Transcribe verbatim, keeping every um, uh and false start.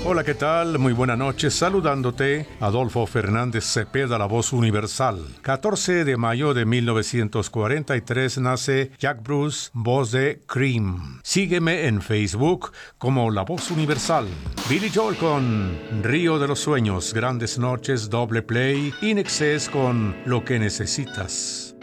Hola, ¿qué tal? Muy buena noche. Saludándote, Adolfo Fernández Cepeda, la voz universal. catorce de mayo de mil novecientos cuarenta y tres nace Jack Bruce, voz de Cream. Sígueme en Facebook como La Voz Universal. Billy Joel con Río de los Sueños, Grandes Noches, Doble Play, In Excess con Lo que Necesitas.